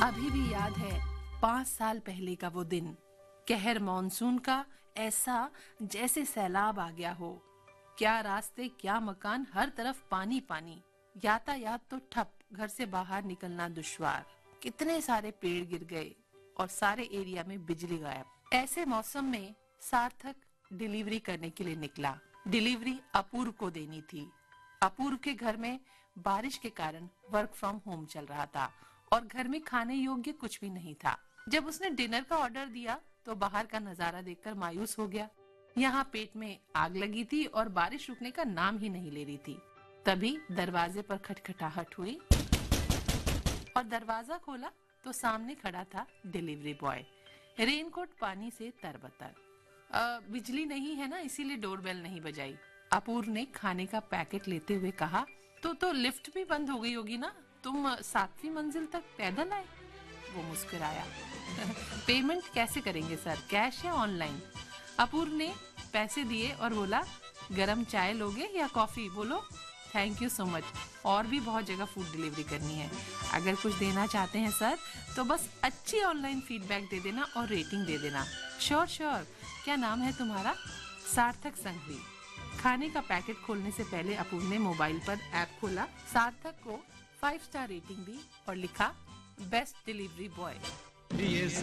अभी भी याद है 5 साल पहले का वो दिन। कहर मॉनसून का, ऐसा जैसे सैलाब आ गया हो। क्या रास्ते, क्या मकान, हर तरफ पानी पानी। यातायात तो ठप, घर से बाहर निकलना दुश्वार। कितने सारे पेड़ गिर गए और सारे एरिया में बिजली गायब। ऐसे मौसम में सार्थक डिलीवरी करने के लिए निकला। डिलीवरी अपूर्व को देनी थी। अपूर्व के घर में बारिश के कारण वर्क फ्रॉम होम चल रहा था और घर में खाने योग्य कुछ भी नहीं था। जब उसने डिनर का ऑर्डर दिया तो बाहर का नजारा देखकर मायूस हो गया। यहाँ पेट में आग लगी थी और बारिश रुकने का नाम ही नहीं ले रही थी। तभी दरवाजे पर खटखटाहट हुई और दरवाजा खोला तो सामने खड़ा था डिलीवरी बॉय। रेनकोट पानी से तरबतर। बिजली नहीं है ना, इसीलिए डोरबेल नहीं बजाई। अपूर्व ने खाने का पैकेट लेते हुए कहा, तो लिफ्ट भी बंद हो गई होगी ना, तुम 7वीं मंजिल तक पैदल आए। वो मुस्कुराया। पेमेंट कैसे करेंगे सर, कैश या ऑनलाइन? अपूर्व ने पैसे दिए और बोला, गरम चाय लोगे या कॉफी? बोलो थैंक यू सो मच, और भी बहुत जगह फूड डिलीवरी करनी है। अगर कुछ देना चाहते हैं सर तो बस अच्छी ऑनलाइन फीडबैक दे देना और रेटिंग दे देना। Sure sure. क्या नाम है तुम्हारा? सार्थक संघवी। खाने का पैकेट खोलने से पहले अपूर्व ने मोबाइल पर ऐप खोला, सार्थक को 5 स्टार रेटिंग दी और लिखा, बेस्ट डिलीवरी बॉय।